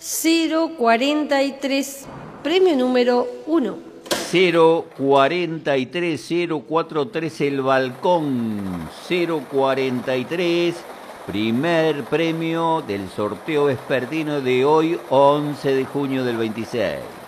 043, premio número 1. 043 el balcón. 043, primer premio del sorteo vespertino de hoy, 11 de junio del 26.